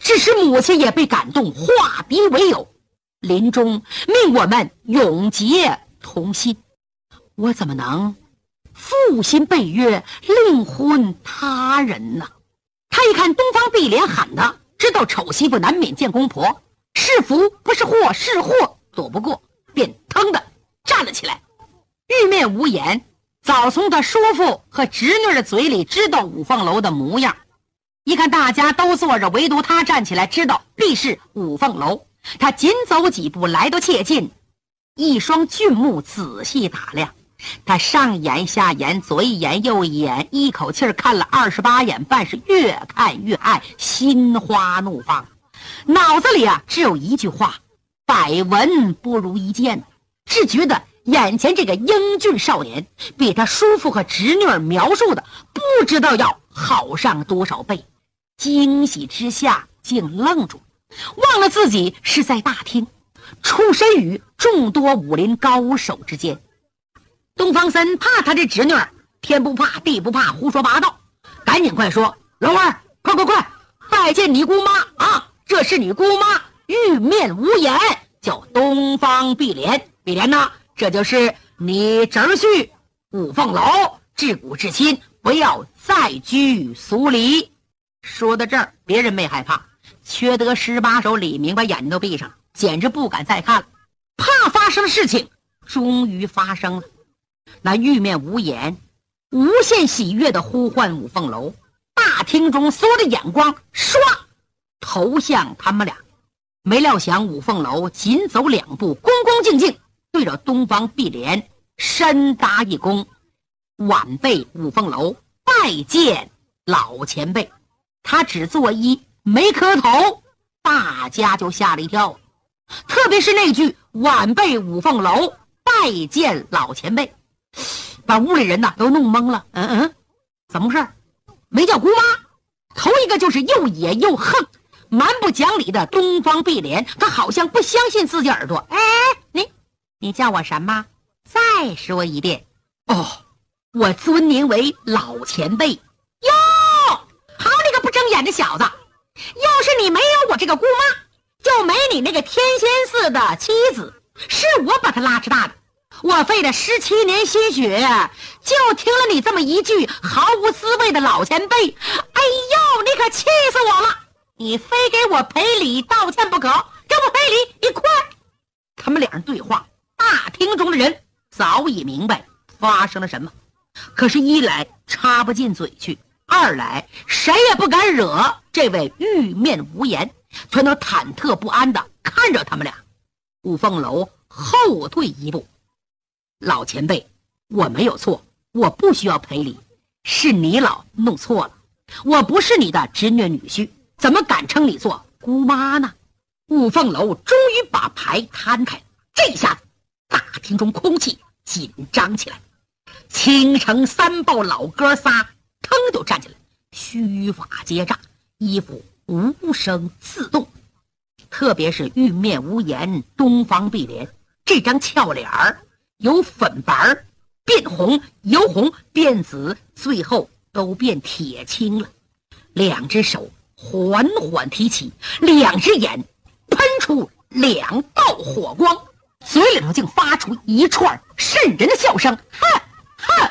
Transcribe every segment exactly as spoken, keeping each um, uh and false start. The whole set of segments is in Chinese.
致使母亲也被感动，化敌为友，临终命我们永结同心。我怎么能负心背约，另婚他人呢？他一看东方碧莲喊的，知道丑媳妇难免见公婆，是福不是祸，是祸躲不过，便腾的站了起来，玉面无言。早从他叔父和侄女的嘴里知道五凤楼的模样，一看大家都坐着，唯独他站起来，知道必是五凤楼。他紧走几步来到切近，一双俊目仔细打量，他上眼下眼左一眼右一眼，一口气看了二十八眼半，是越看越爱，心花怒放。脑子里啊只有一句话：百闻不如一见，只觉得眼前这个英俊少年比他叔父和侄女儿描述的不知道要好上多少倍。惊喜之下竟愣住，忘了自己是在大厅，出身于众多武林高手之间。东方森怕他这侄女儿天不怕地不怕，胡说八道，赶紧快说：老二，快快快，拜见你姑妈啊！这是你姑妈，玉面无言，叫东方碧莲。碧莲呐，这就是你侄婿五凤楼，至古至今，不要再拘俗礼。说到这儿，别人没害怕，缺德十八手李明把眼睛都闭上，简直不敢再看了，怕发生的事情终于发生了。那玉面无言，无限喜悦地呼唤五凤楼，大厅中所有的眼光唰投向他们俩。没料想五凤楼紧走两步，恭恭敬敬对着东方碧莲深搭一躬，晚辈五凤楼拜见老前辈。他只作揖没磕头，大家就吓了一跳，特别是那句晚辈五凤楼拜见老前辈，把屋里人呐都弄懵了。嗯嗯，怎么回事？没叫姑妈？头一个就是又野又横蛮不讲理的东方碧莲，他好像不相信自己耳朵。哎，你你叫我什么？再说一遍。哦，我尊您为老前辈。哟，好你个不睁眼的小子，要是你没有我这个姑妈，就没你那个天仙似的妻子，是我把她拉扯大的。我费了十七年心血，就听了你这么一句毫无滋味的老前辈，哎呦，你可气死我了！你非给我赔礼道歉不可，给我赔礼，你快！他们两人对话，大厅中的人早已明白发生了什么，可是一来插不进嘴去，二来谁也不敢惹这位玉面无言，全都忐忑不安地看着他们俩。五凤楼后退一步：老前辈，我没有错，我不需要赔礼，是你老弄错了，我不是你的侄女女婿，怎么敢称你做姑妈呢？五凤楼终于把牌摊开了，这下子大厅中空气紧张起来。青城三豹老哥仨腾就站起来，须发结炸，衣服无声自动。特别是玉面无言东方碧莲，这张俏脸儿由粉白变红，由红变紫，最后都变铁青了。两只手缓缓提起，两只眼喷出两道火光，嘴里头竟发出一串瘆人的笑声。哼哼，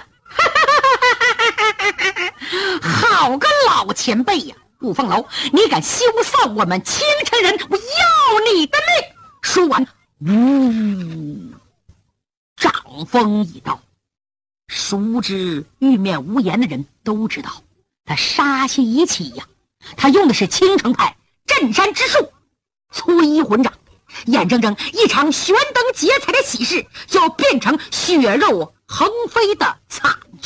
好个老前辈呀！五凤楼，你敢羞臊我们青城人，我要你的命！说完，呜，掌风一刀。熟知玉面无言的人都知道，他杀心已起呀。他用的是青城派镇山之术，催魂掌，眼睁睁一场悬灯结彩的喜事就变成血肉横飞的惨剧。